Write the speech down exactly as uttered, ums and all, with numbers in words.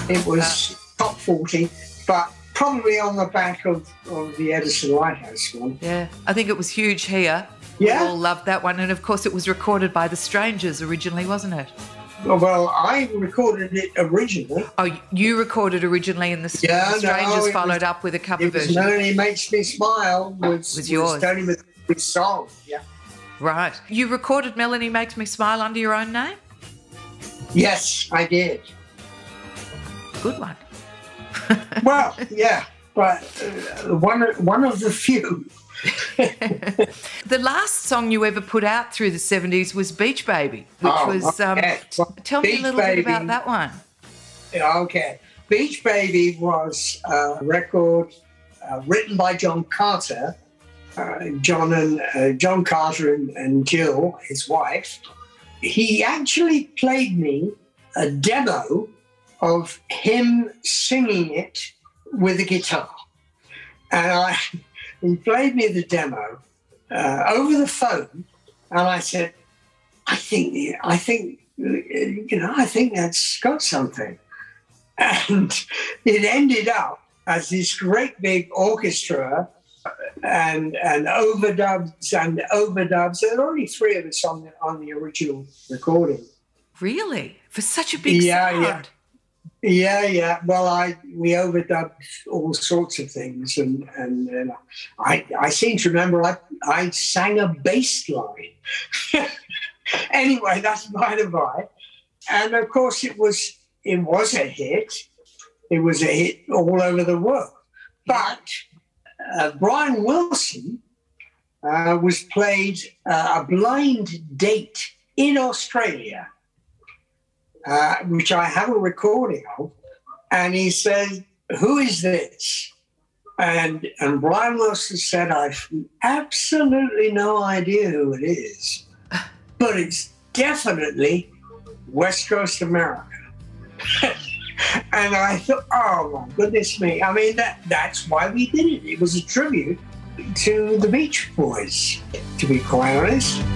It was top forty, but probably on the back of, of the Edison Lighthouse one. Yeah, I think it was huge here. Yeah. We all loved that one. And, of course, it was recorded by The Strangers originally, wasn't it? Well, I recorded it originally. Oh, you recorded originally and The, yeah, the Strangers no, followed was, up with a cover it was version. Melanie Makes Me Smile was, was yours. was Tony McCree's song, yeah. Right. You recorded Melanie Makes Me Smile under your own name? Yes, I did. Good one. Well, yeah, but uh, one, one of the few. The last song you ever put out through the seventies was Beach Baby, which oh, was, um, okay. well, tell Beach me a little Baby, bit about that one. Okay. Beach Baby was a record uh, written by John Carter, uh, John and uh, John Carter and, and Jill, his wife. He actually played me a demo of him singing it with a guitar. And I, he played me the demo uh, over the phone, and I said, I think, I think, you know, I think that's got something. And it ended up as this great big orchestra and and overdubs and overdubs. There were only three of us on the, on the original recording. Really? For such a big yeah, sound? Yeah. Yeah, yeah. Well, I we overdubbed all sorts of things, and and, and I I seem to remember I I sang a bass line. Anyway, that's by the by, and of course it was it was a hit. It was a hit all over the world. But uh, Brian Wilson uh, was played uh, a blind date in Australia. Uh, which I have a recording of, and he said, "Who is this?" And and Brian Wilson said, "I've absolutely no idea who it is, but it's definitely West Coast America." And I thought, "Oh my goodness me!" I mean, that that's why we did it. It was a tribute to the Beach Boys, to be quite honest.